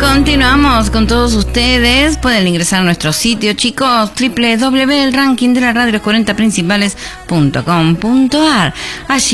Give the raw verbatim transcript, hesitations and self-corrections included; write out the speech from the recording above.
Continuamos con todos ustedes. Pueden ingresar a nuestro sitio, chicos, doble u doble u doble u punto el ranking de la radio los cuarenta principales punto com punto a r. Allí